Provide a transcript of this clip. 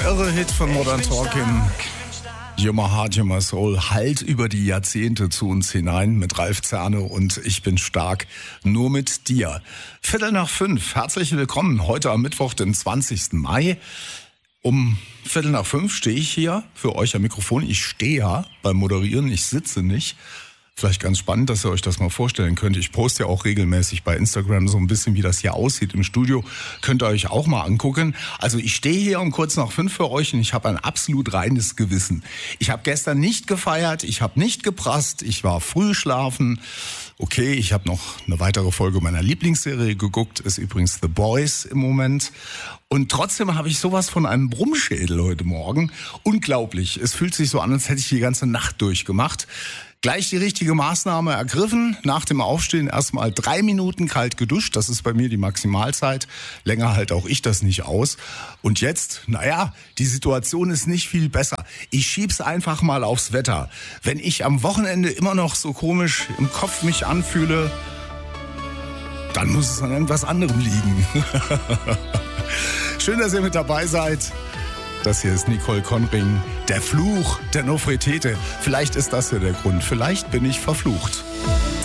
irre Hit von Modern Talking. You're my heart, you're my soul. Halt über die Jahrzehnte zu uns hinein mit Ralf Zerne und ich bin stark nur mit dir. 4:45. Herzlich willkommen heute am Mittwoch, den 20. Mai. Um 4:45 stehe ich hier für euch am Mikrofon. Ich stehe ja beim Moderieren, ich sitze nicht. Vielleicht ganz spannend, dass ihr euch das mal vorstellen könnt. Ich poste ja auch regelmäßig bei Instagram so ein bisschen, wie das hier aussieht im Studio. Könnt ihr euch auch mal angucken. Also ich stehe hier um 4:45 für euch und ich habe ein absolut reines Gewissen. Ich habe gestern nicht gefeiert, ich habe nicht geprasst, ich war früh schlafen. Okay, ich habe noch eine weitere Folge meiner Lieblingsserie geguckt, ist übrigens The Boys im Moment. Und trotzdem habe ich sowas von einem Brummschädel heute Morgen. Unglaublich, es fühlt sich so an, als hätte ich die ganze Nacht durchgemacht. Gleich die richtige Maßnahme ergriffen. Nach dem Aufstehen erstmal 3 Minuten kalt geduscht. Das ist bei mir die Maximalzeit. Länger halte auch ich das nicht aus. Und jetzt, die Situation ist nicht viel besser. Ich schieb's einfach mal aufs Wetter. Wenn ich am Wochenende immer noch so komisch im Kopf mich anfühle, dann muss es an irgendwas anderem liegen. Schön, dass ihr mit dabei seid. Das hier ist Nicole Conring, der Fluch der Nofretete. Vielleicht ist das ja der Grund. Vielleicht bin ich verflucht.